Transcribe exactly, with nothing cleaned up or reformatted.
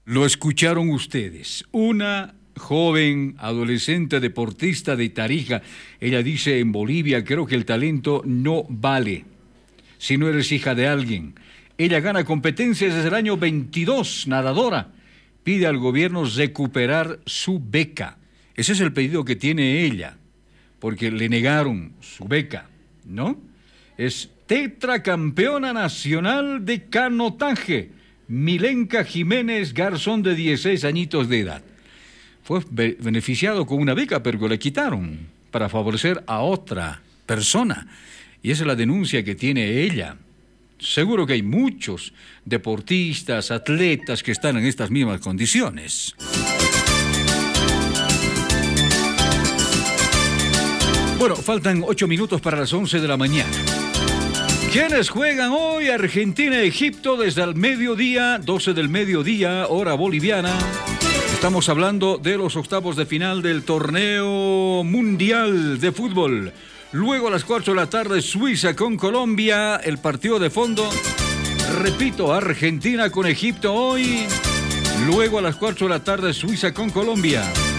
Lo escucharon ustedes. Una joven adolescente deportista de Tarija. Ella dice: en Bolivia creo que el talento no vale si no eres hija de alguien. Ella gana competencias desde el año veintidós, nadadora. Pide al gobierno recuperar su beca. Ese es el pedido que tiene ella, porque le negaron su beca, ¿no? Es tetracampeona nacional de canotaje, Milenka Jiménez Garzón, de dieciséis añitos de edad. Fue be- beneficiado con una beca, pero le quitaron para favorecer a otra persona. Y esa es la denuncia que tiene ella. Seguro que hay muchos deportistas, atletas que están en estas mismas condiciones. Bueno, faltan ocho minutos para las once de la mañana. ¿Quiénes juegan hoy? Argentina-Egipto desde el mediodía, doce del mediodía, hora boliviana. Estamos hablando de los octavos de final del torneo mundial de fútbol. Luego a las cuatro de la tarde, Suiza con Colombia, el partido de fondo. Repito, Argentina con Egipto hoy. Luego a las cuatro de la tarde, Suiza con Colombia.